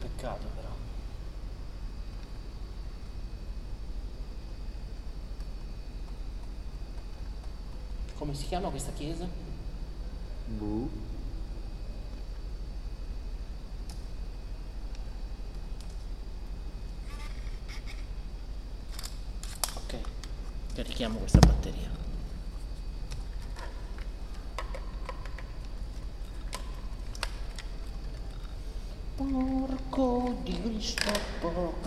Peccato però. Come si chiama questa chiesa? Boh. Ok, carichiamo questa batteria. Porco di Cristo, porco.